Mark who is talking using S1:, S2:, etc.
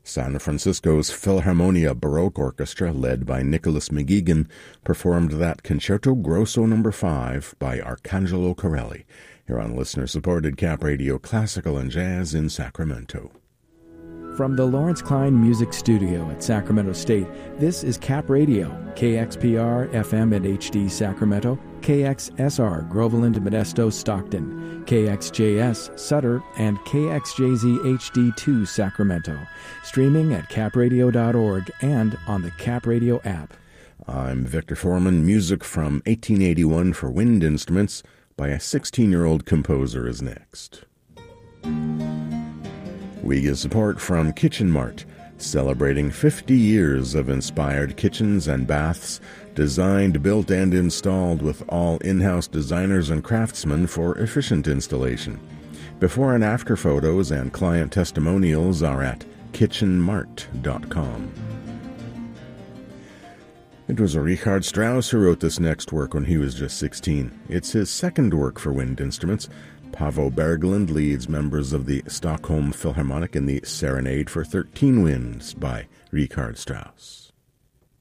S1: San Francisco's Philharmonia Baroque Orchestra, led by Nicholas McGuigan, performed that Concerto Grosso No. 5 by Arcangelo Corelli, here on listener-supported Cap Radio Classical and Jazz in Sacramento.
S2: From the Lawrence Klein Music Studio at Sacramento State, this is Cap Radio, KXPR FM and HD Sacramento, KXSR Groveland, Modesto, Stockton, KXJS Sutter, and KXJZ HD2 Sacramento. Streaming at capradio.org and on the Cap Radio app.
S1: I'm Victor Foreman. Music from 1881 for wind instruments by a 16-year-old composer is next. We get support from Kitchen Mart, celebrating 50 years of inspired kitchens and baths, designed, built, and installed with all in-house designers and craftsmen for efficient installation. Before and after photos and client testimonials are at kitchenmart.com. It was Richard Strauss who wrote this next work when he was just 16. It's his second work for wind instruments. Paavo Berglund leads members of the Stockholm Philharmonic in the Serenade for 13 Winds by Richard Strauss.